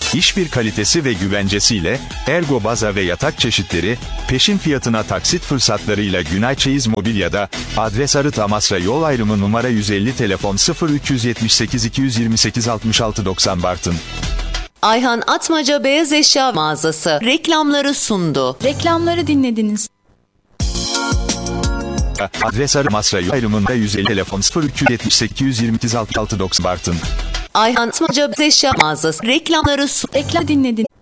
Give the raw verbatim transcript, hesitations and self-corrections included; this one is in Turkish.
Hiçbir kalitesi ve güvencesiyle Ergo baza ve yatak çeşitleri, peşin fiyatına taksit fırsatlarıyla Günay Çeyiz Mobilya'da, adres Arıt Amasra yol ayrımı numara yüz elli telefon sıfır üç yedi sekiz iki yirmi sekiz altmış altı doksan Bartın. Ayhan Atmaca Beyaz Eşya Mağazası reklamları sundu. Reklamları dinlediniz. Adres Arıt Amasra yol ayrımında yüz elli telefon sıfır üç yedi sekiz iki yirmi sekiz altmış altı doksan Bartın. Ayhan Atmaca Beyaz Eşya Mağazası reklamları sundu. Reklam dinlediniz.